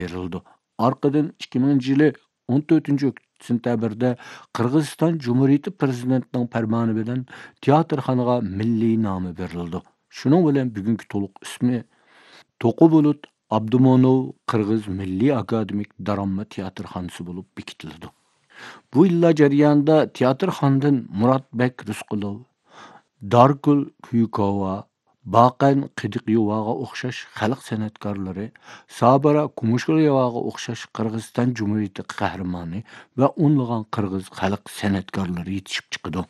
berildi. Arqadan 2000-yili 14-sentabrda Qirg'iziston Cumhuriyeti prezidentining farmoni bilan teatrxonaga milliy nomi berildi. Shuning bilan bugungi to'liq ismi To'qi Bulut Abdumonov Qirg'iz Milliy akademik drama teatrxonasi bo'lib bekitildi. Bu yillar jarayonida teatrxonadan Muratbek Rizqulov, Dargul Kuyukova, Baqan Qidiqyovaga o'xshash xalq san'atkorlari, Sabira Kumushyovaga o'xshash Qirg'iziston Jumhuriyati qahramoni va o'nlagan qirg'iz xalq san'atkorlari yetishib chiqdi.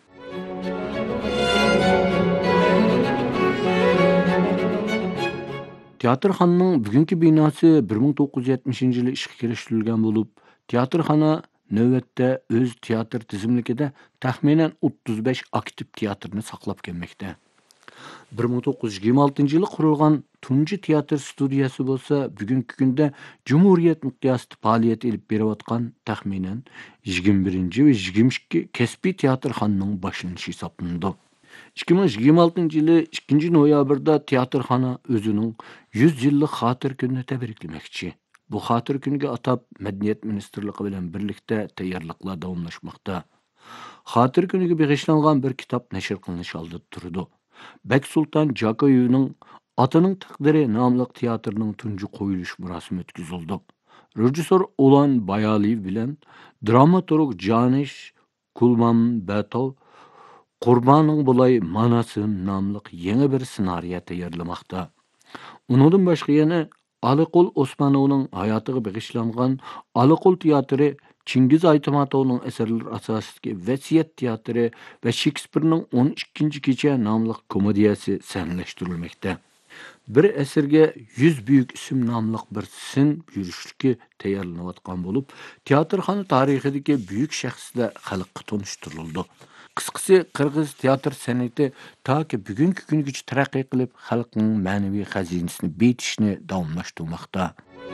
Teatrxonaning bugungi binosi 1970-yili ishga kirishtirilgan bo'lib, teatrxona navbatda o'z teatr tizimligida taxminan 35 aktiv teatrni saqlab kelmoqda. 1926-yili qurilgan tunji teatr studiyasi bo'lsa, bugungi kunda Cumhuriyet miqyosida faoliyat olib berayotgan taxminan 21 va 22 kasbiy teatrxonaning boshlanishi hisoblanadi. 2026-yili 2 noyabrda teatrxona o'zining 100 yillik xotir kunini tabriklamoqchi. Bu xotir kuniga atab Madaniyat ministrligi bilan birlikda tayyorliklar davomlashmoqda. Xotir kuniga bag'ishlangan bir kitob nashr qilinish oldida turdi. Bek Sultan Jakoyevning Otaning taqdiri nomli teatrining tunji qo'yilish murosimi o'tkazildi. Rejissor Olan Bayaliyev bilan dramaturg Janish Kulmanbatov Qurbaning bo'lay manasin nomli yangi bir ssenariy tayyorlamoqda. Undan boshqa yana Aliqul Osmonovning hayotiga bag'ishlangan Aliqul teatri, Chingiz Aytmatovning asarlari asosidagi Vasiyat teatri va Shekspirning 12-kecha nomli komediyasi sahnalashtirilmoqda. Bir asrga 100 buyuk ism nomli bir sin yurishlikka tayyorlanayotgan bo'lib, teatrxona tarixidagi buyuk shaxslar xalqqa tanishtirildi. Qisqasi, Qirg'iz teatr san'ati toki bugungi kungacha taraqqiy qilib, xalqning ma'naviy xazinasini betishni davomlashtirmoqda.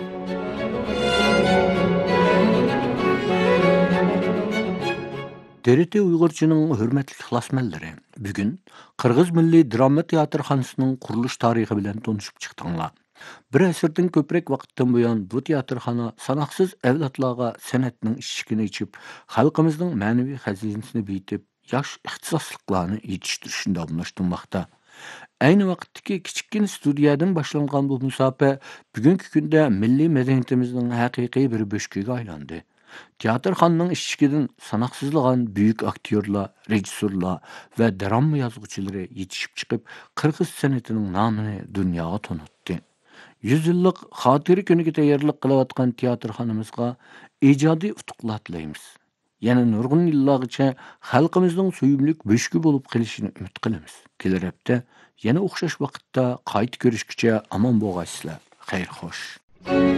TRT Uyg'urchining hurmatli ixlosmandlari, bugun Qirg'iz Milliy drama teatrxonasining qurilish tarixi bilan tanishib chiqdinglar. Bir asrdan ko'proq vaqtdan buyon bu teatrxona sanoqsiz avlodlarga san'atning eshigini ochib, xalqimizning ma'naviy xazinasini betib, yosh ixtisosliklarni yetishtirishni davomlashtirmoqda. Ayni vaqtdagi kichikkin studiyadan boshlangan bu musobaqa bugungi kunda milliy madaniyatimizning haqiqiy bir bo'shkiga aylandi. Teatrxonaning eshigidan sanoqsizlagan buyuk aktyorlar, rejissorlar va drama yozuvchilari yetishib chiqib, Qirg'iz san'atining nomini dunyoga tanitdi. 100 yillik xotira kuniga tayyorlik qilayotgan teatrxonamizga ijodiy utuqlar tilaymiz. Yana nurg'un yillargacha xalqimizning suyumlik bo'shki bo'lib qolishini umid qilamiz. Kelar hafta yana o'xshash vaqtda qayta ko'rishguncha omon bo'lg'aysizlar. Xayr xo'sh.